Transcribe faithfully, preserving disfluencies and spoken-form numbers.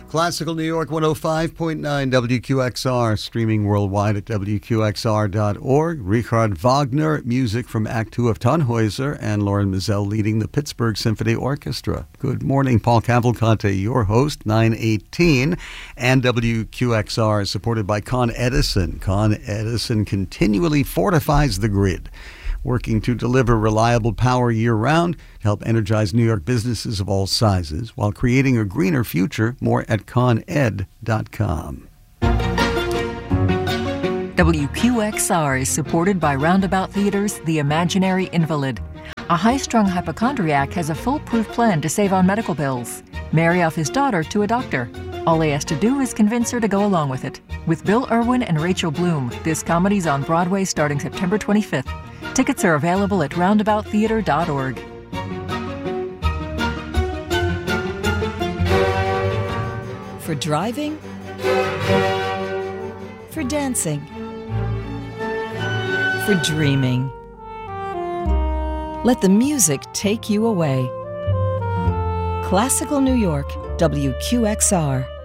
Classical New York one oh five point nine W Q X R, streaming worldwide at W Q X R dot org. Richard Wagner, music from Act Two of Tannhäuser, and Lauren Mizell leading the Pittsburgh Symphony Orchestra. Good morning, Paul Cavalcante, your host, nine eighteen. And W Q X R is supported by Con Edison. Con Edison continually fortifies the grid, working to deliver reliable power year-round to help energize New York businesses of all sizes while creating a greener future. More at con ed dot com. W Q X R is supported by Roundabout Theater's The Imaginary Invalid. A high-strung hypochondriac has a foolproof plan to save on medical bills. Marry off his daughter to a doctor. All he has to do is convince her to go along with it. With Bill Irwin and Rachel Bloom, this comedy's on Broadway starting September twenty-fifth. Tickets are available at roundabout theater dot org. For driving, for dancing, for dreaming. Let the music take you away. Classical New York, W Q X R.